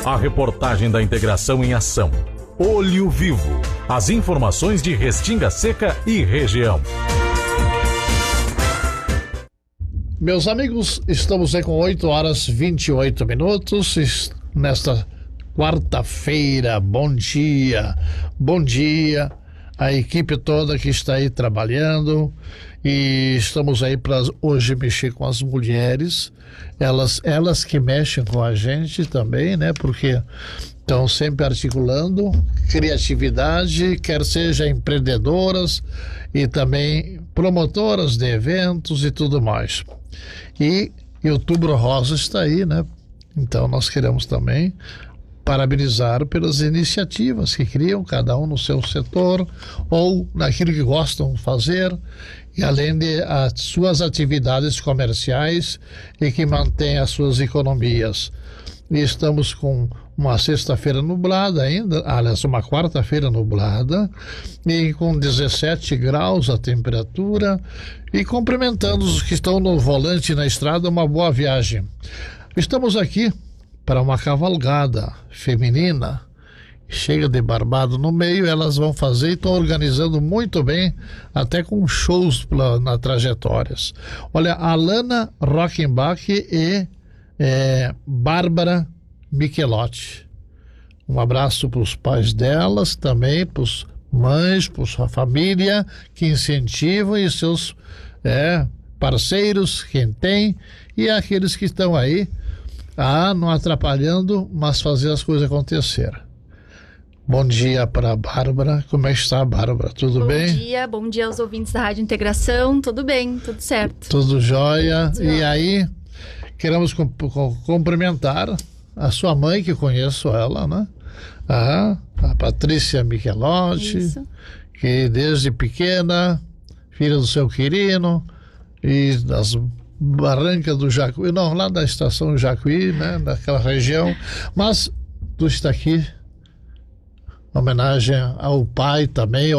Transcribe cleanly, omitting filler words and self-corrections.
A reportagem da integração em ação. Olho Vivo. As informações de Restinga Seca e região. Meus amigos, estamos aí com 8h28 nesta quarta-feira. Bom dia, bom dia a equipe toda que está aí trabalhando, e estamos aí para hoje mexer com as mulheres, elas que mexem com a gente também, né? Porque estão sempre articulando criatividade, quer seja empreendedoras e também promotoras de eventos e tudo mais. E Outubro Rosa está aí, né? Então nós queremos também parabenizar pelas iniciativas que criam, cada um no seu setor ou naquilo que gostam de fazer, e além de as suas atividades comerciais e que mantêm as suas economias. E estamos com uma sexta-feira nublada ainda, aliás, uma quarta-feira nublada, e com 17 graus a temperatura, e cumprimentando os que estão no volante na estrada, uma boa viagem. Estamos aqui para uma cavalgada feminina, cheia de barbado no meio, elas vão fazer e estão organizando muito bem, até com shows na trajetórias. Olha, Alana Rockenbach e Bárbara Michelotti. Um abraço para os pais delas, também para os mães, para sua família que incentivam, e seus parceiros, quem tem, e aqueles que estão aí não atrapalhando, mas fazer as coisas acontecer. Bom dia para a Bárbara. Como é que está, Bárbara? Tudo bem? Bom dia aos ouvintes da Rádio Integração. Tudo bem, tudo certo. Tudo jóia. E aí, queremos cumprimentar a sua mãe, que conheço ela, né? A Patrícia Michelotti, isso, que desde pequena, filha do seu Quirino, e das Barrancas do Jacuí, não, lá da estação Jacuí, né, daquela região, mas tu está aqui, homenagem ao pai também,